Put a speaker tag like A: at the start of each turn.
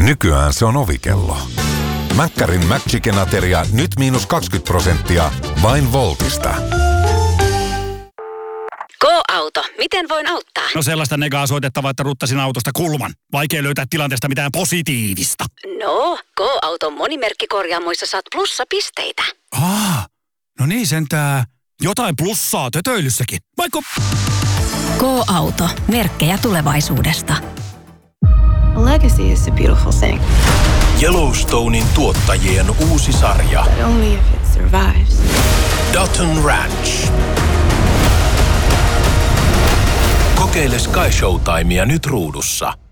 A: Nykyään se on ovikello. Mäkkärin McChicken-ateria nyt -20% vain Voltista.
B: K-auto. Miten voin auttaa?
C: No sellaista negaa soitettavaa, että ruttasin autosta kulman. Vaikea löytää tilanteesta mitään positiivista.
B: No, K-auton monimerkkikorjaamoissa saat plussapisteitä.
C: No niin sentää. Jotain plussaa tötöilyssäkin. Vaikka...
B: K-auto. Merkkejä tulevaisuudesta.
D: Legacy is a beautiful thing.
E: Yellowstonein tuottajien uusi sarja.
D: But only if it survives.
E: Dutton Ranch. Kokeile Sky Showtimea nyt ruudussa.